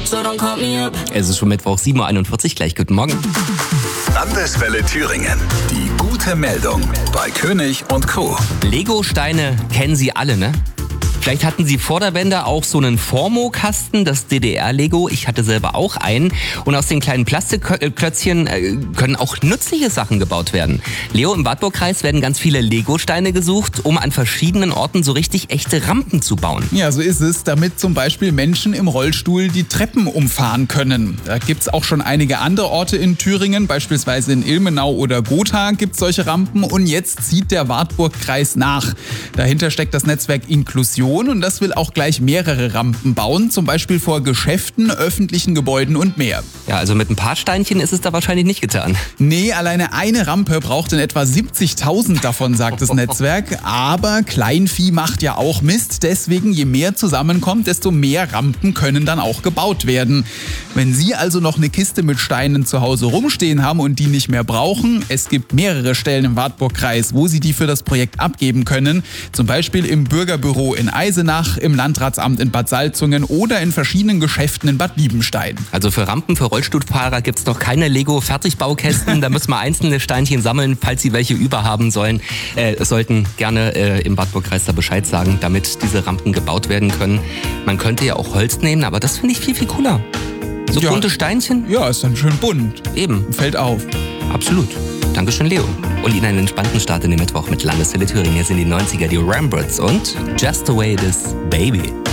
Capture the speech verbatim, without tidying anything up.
so don't call me up. Es ist schon Mittwoch, sieben Uhr einundvierzig, gleich guten Morgen. Landeswelle Thüringen. Die gute Meldung bei König und Co. Lego-Steine kennen Sie alle, ne? Vielleicht hatten Sie vor der Wende auch so einen Formo-Kasten, das D D R-Lego. Ich hatte selber auch einen. Und aus den kleinen Plastikklötzchen äh, können auch nützliche Sachen gebaut werden. Leo, im Wartburgkreis werden ganz viele Lego-Steine gesucht, um an verschiedenen Orten so richtig echte Rampen zu bauen. Ja, so ist es, damit zum Beispiel Menschen im Rollstuhl die Treppen umfahren können. Da gibt's auch schon einige andere Orte in Thüringen, beispielsweise in Ilmenau oder Gotha gibt's solche Rampen. Und jetzt zieht der Wartburgkreis nach. Dahinter steckt das Netzwerk Inklusion. Und das will auch gleich mehrere Rampen bauen, zum Beispiel vor Geschäften, öffentlichen Gebäuden und mehr. Ja, also mit ein paar Steinchen ist es da wahrscheinlich nicht getan. Nee, alleine eine Rampe braucht in etwa siebzigtausend davon, sagt das Netzwerk. Aber Kleinvieh macht ja auch Mist, deswegen je mehr zusammenkommt, desto mehr Rampen können dann auch gebaut werden. Wenn Sie also noch eine Kiste mit Steinen zu Hause rumstehen haben und die nicht mehr brauchen, es gibt mehrere Stellen im Wartburgkreis, wo Sie die für das Projekt abgeben können. Zum Beispiel im Bürgerbüro in Eisenach, im Landratsamt in Bad Salzungen oder in verschiedenen Geschäften in Bad Liebenstein. Also für Rampen für Rollstuhlfahrer gibt es noch keine Lego-Fertigbaukästen. Da müssen wir einzelne Steinchen sammeln, falls Sie welche überhaben sollen. Äh, sollten gerne äh, im Wartburgkreis da Bescheid sagen, damit diese Rampen gebaut werden können. Man könnte ja auch Holz nehmen, aber das finde ich viel, viel cooler. So Ja. bunte Steinchen? Ja, ist dann schön bunt. Eben. Fällt auf. Absolut. Dankeschön, Leo. Und Ihnen einen entspannten Start in den Mittwoch mit Landeswelle Thüringen. Hier sind die neunziger, die Rambrats und Just the Way It Is, Baby.